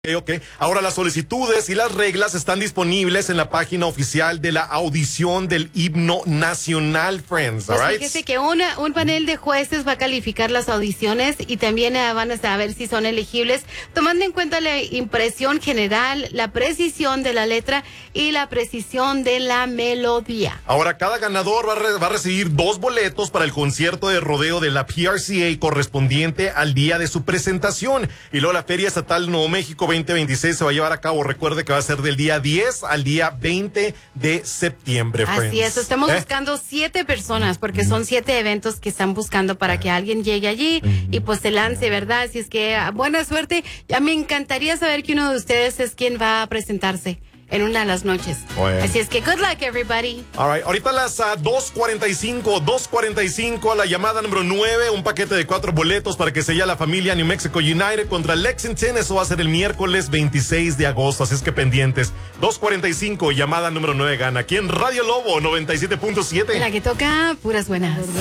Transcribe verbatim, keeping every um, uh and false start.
Okay, ok. Ahora las solicitudes y las reglas están disponibles en la página oficial de la audición del himno nacional, friends. Pues all right? fíjese que una, un panel de jueces va a calificar las audiciones y también eh, van a saber si son elegibles, tomando en cuenta la impresión general, la precisión de la letra y la precisión de la melodía. Ahora cada ganador va a, re- va a recibir dos boletos para el concierto de rodeo de la P R C A correspondiente al día de su presentación. Y luego la Feria Estatal Nuevo México veinte veintiséis se va a llevar a cabo. Recuerde que va a ser del día diez al día veinte de septiembre, friends. Así es, estamos ¿Eh? buscando siete personas porque son siete eventos que están buscando para que alguien llegue allí y pues se lance, ¿verdad? Así es que ah, buena suerte. Ya me encantaría saber que uno de ustedes es quien va a presentarse en una de las noches. Bueno. Así es que good luck, everybody. All right. Ahorita a las uh, dos cuarenta y cinco, dos cuarenta y cinco a la llamada número nueve, un paquete de cuatro boletos para que sea la familia New Mexico United contra Lexington. Eso va a ser el miércoles veintiséis de agosto, así es que pendientes. dos cuarenta y cinco, llamada número nueve gana. Aquí en Radio Lobo noventa y siete punto siete. La que toca puras buenas.